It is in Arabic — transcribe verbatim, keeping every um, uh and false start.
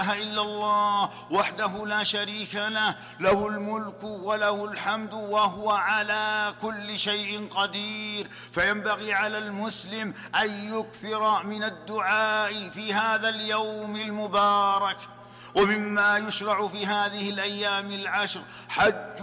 إلا الله وحده لا شريك له، له الملك وله الحمد وهو على كل شيء قدير. فينبغي على المسلم أن يكثر من الدعاء في هذا اليوم المبارك. ومما يشرع في هذه الأيام العشر حج